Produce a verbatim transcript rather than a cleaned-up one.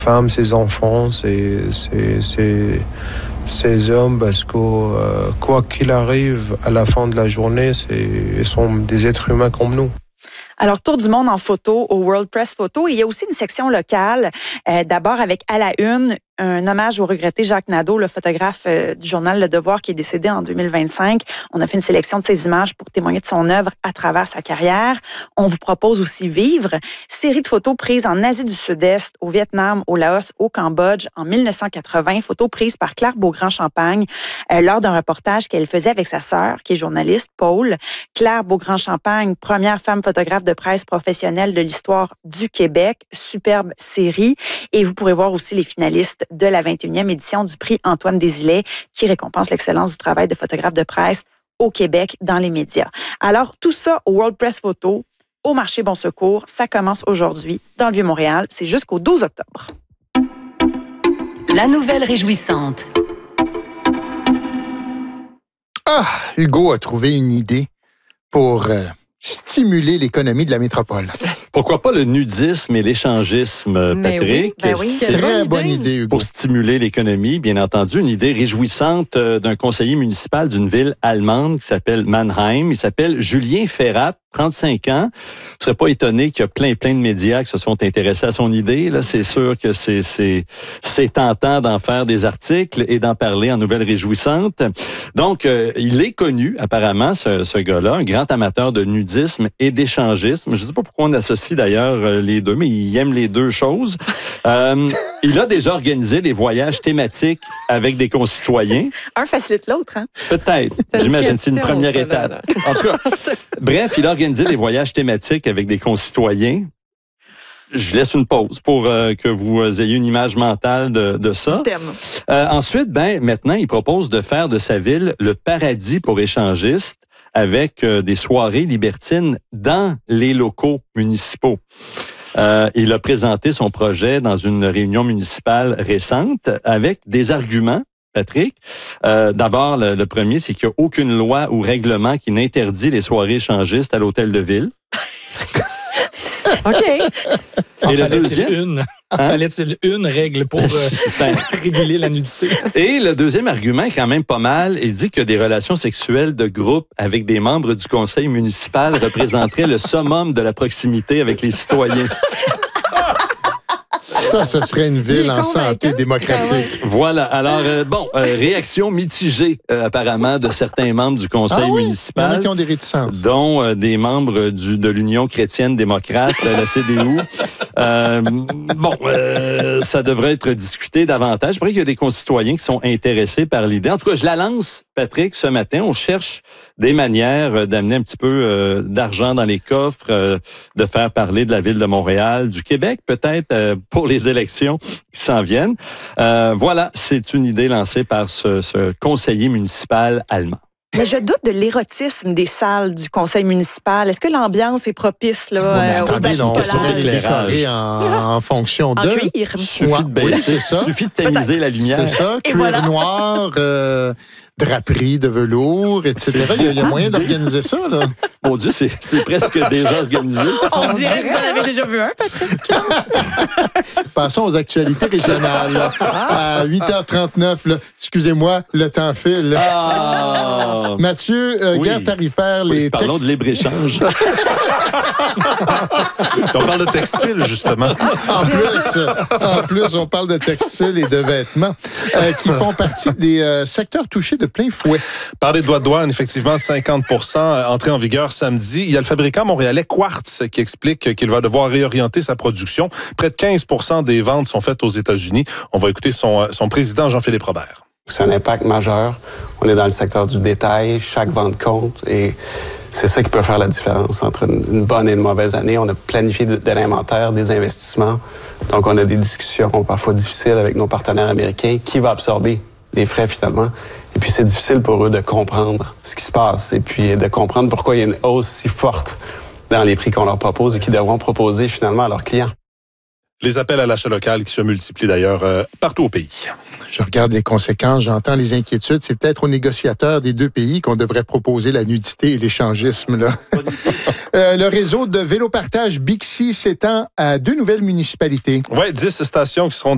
Femmes, ses enfants, ses, ses, ses, ses hommes, parce que euh, quoi qu'il arrive, à la fin de la journée, c'est, ils sont des êtres humains comme nous. Alors, tour du monde en photo au World Press Photo. Il y a aussi une section locale, euh, d'abord avec à la une, un hommage au regretté Jacques Nadeau, le photographe euh, du journal Le Devoir qui est décédé en deux mille vingt-cinq. On a fait une sélection de ses images pour témoigner de son œuvre à travers sa carrière. On vous propose aussi Vivre, série de photos prises en Asie du Sud-Est, au Vietnam, au Laos, au Cambodge en mille neuf cent quatre-vingts. Photos prises par Claire Beaugrand-Champagne euh, lors d'un reportage qu'elle faisait avec sa sœur, qui est journaliste, Paul. Claire Beaugrand-Champagne, première femme photographe de presse professionnelle de l'histoire du Québec. Superbe série. Et vous pourrez voir aussi les finalistes de la vingt et unième édition du prix Antoine Désilets, qui récompense l'excellence du travail de photographe de presse au Québec dans les médias. Alors, tout ça au World Press Photo, au marché Bon Secours. Ça commence aujourd'hui dans le Vieux-Montréal. C'est jusqu'au douze octobre. La nouvelle réjouissante. Ah, Hugo a trouvé une idée pour euh, stimuler l'économie de la métropole. Pourquoi pas le nudisme et l'échangisme, Mais Patrick? oui, ben oui. C'est très bonne, bonne idée, Hugo. Pour stimuler l'économie, bien entendu, une idée réjouissante d'un conseiller municipal d'une ville allemande qui s'appelle Mannheim. Il s'appelle Julien Ferrat, trente-cinq ans. Vous ne serez pas étonné qu'il y a plein, plein de médias qui se sont intéressés à son idée. Là, c'est sûr que c'est, c'est, c'est tentant d'en faire des articles et d'en parler en nouvelles réjouissantes. Donc, euh, il est connu, apparemment, ce, ce gars-là, un grand amateur de nudisme et d'échangisme. Je ne sais pas pourquoi on associe d'ailleurs les deux, mais il aime les deux choses. Euh, il a déjà organisé des voyages thématiques avec des concitoyens. Un facilite l'autre, hein? Peut-être. J'imagine, c'est une première étape. En tout cas, bref, il a organisé des voyages thématiques avec des concitoyens. Je laisse une pause pour euh, que vous ayez une image mentale de, de ça. Du thème. Euh, ensuite, ben, maintenant, il propose de faire de sa ville le paradis pour échangistes avec euh, des soirées libertines dans les locaux municipaux. Euh, il a présenté son projet dans une réunion municipale récente avec des arguments. Patrick. Euh, d'abord, le, le premier, c'est qu'il n'y a aucune loi ou règlement qui n'interdit les soirées échangistes à l'hôtel de ville. OK. Et le deuxième, une, hein? fallait-il une règle pour euh, réguler la nudité? Et le deuxième argument est quand même pas mal. Il dit que des relations sexuelles de groupe avec des membres du conseil municipal représenteraient le summum de la proximité avec les citoyens. Ça, ce serait une ville en santé démocratique. Ben ouais. Voilà. Alors, euh, bon, euh, réaction mitigée, euh, apparemment, de certains membres du conseil Ah oui? municipal. Il y en a qui ont des réticences. Dont euh, des membres du, de l'Union chrétienne démocrate, la C D U. Euh, bon, euh, ça devrait être discuté davantage. Je crois qu'il y a des concitoyens qui sont intéressés par l'idée. En tout cas, je la lance, Patrick, ce matin. On cherche des manières d'amener un petit peu euh, d'argent dans les coffres, euh, de faire parler de la ville de Montréal, du Québec, peut-être, euh, pour les élections qui s'en viennent. Euh, voilà, c'est une idée lancée par ce, ce conseiller municipal allemand. Mais je doute de l'érotisme des salles du conseil municipal. Est-ce que l'ambiance est propice là, Bon, mais euh, attendez, au on pourrait les éclairage. décorer en, en fonction en de... cuir? Suffit Ouais, de baisser, oui, c'est ça. suffit de tamiser la lumière. C'est ça, Et cuir voilà. noir, euh, draperie de velours, et cetera. Il y a, il y a moyen d'organiser ça, là. Mon Dieu, c'est, c'est presque déjà organisé. On dirait que vous en avez déjà vu un, Patrick. Passons aux actualités régionales. À huit heures trente-neuf, là, excusez-moi, le temps file. Ah! Mathieu, euh, Oui. guerre tarifaire, Oui, les parlons textes... de libre-échange. On parle de textile, justement. En plus, en plus, on parle de textiles et de vêtements euh, qui font partie des euh, secteurs touchés de plein fouet. Parler de droits de douane, effectivement, de cinquante pour cent entrée en vigueur samedi. Il y a le fabricant montréalais Quartz qui explique qu'il va devoir réorienter sa production. Près de quinze pour cent des ventes sont faites aux États-Unis. On va écouter son, son président, Jean-Philippe Robert. C'est un impact majeur. On est dans le secteur du détail, chaque vente compte et c'est ça qui peut faire la différence entre une bonne et une mauvaise année. On a planifié de, de l'inventaire, des investissements. Donc, on a des discussions parfois difficiles avec nos partenaires américains. Qui va absorber les frais finalement? Et puis, c'est difficile pour eux de comprendre ce qui se passe et puis de comprendre pourquoi il y a une hausse si forte dans les prix qu'on leur propose et qu'ils devront proposer finalement à leurs clients. Les appels à l'achat local qui se multiplient d'ailleurs euh, partout au pays. Je regarde les conséquences, j'entends les inquiétudes. C'est peut-être aux négociateurs des deux pays qu'on devrait proposer la nudité et l'échangisme, là. euh, le réseau de vélo-partage Bixi s'étend à deux nouvelles municipalités. Oui, dix stations qui seront